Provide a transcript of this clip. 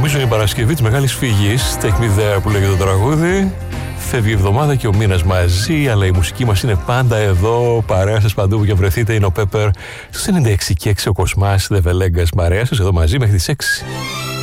Νομίζω είναι η Παρασκευή της Μεγάλης Φυγής. Take me there που λέγεται το τραγούδι. Φεύγει η εβδομάδα και ο μήνας μαζί, αλλά η μουσική μας είναι πάντα εδώ. Παρέα σας παντού που και βρεθείτε. Είναι ο Πέπερ στους 96 και 6 ο Κοσμάς, The Velegas. Παρέα σας εδώ μαζί μέχρι τις 6.